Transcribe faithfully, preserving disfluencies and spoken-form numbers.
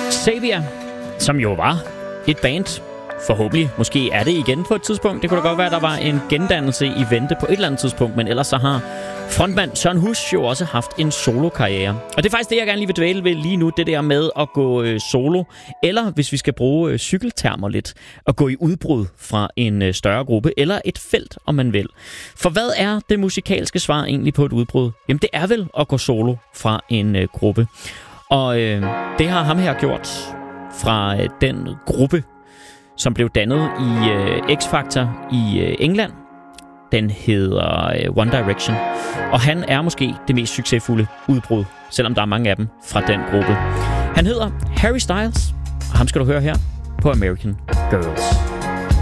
Xavier, som jo var et band, forhåbentlig, måske er det igen på et tidspunkt. Det kunne da godt være, at der var en gendannelse i vente på et eller andet tidspunkt, men ellers så har frontmand Søren Husch jo også haft en solokarriere. Og det er faktisk det, jeg gerne lige vil dvæle ved lige nu, det der med at gå øh, solo, eller hvis vi skal bruge øh, cykeltermer lidt, at gå i udbrud fra en øh, større gruppe, eller et felt, om man vil. For hvad er det musikalske svar egentlig på et udbrud? Jamen det er vel at gå solo fra en øh, gruppe. Og øh, det har ham her gjort fra øh, den gruppe, som blev dannet i øh, X-Factor i øh, England. Den hedder øh, One Direction. Og han er måske det mest succesfulde udbrud, selvom der er mange af dem fra den gruppe. Han hedder Harry Styles, og ham skal du høre her på American Girls.